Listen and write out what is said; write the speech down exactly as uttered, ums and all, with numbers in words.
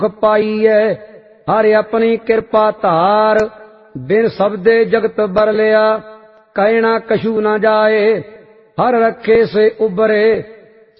पाईए। हर अपनी कृपा धार, बिन शब्दे जगत बर लिया। कहना कछु न जाए, हर रखे से उबरे।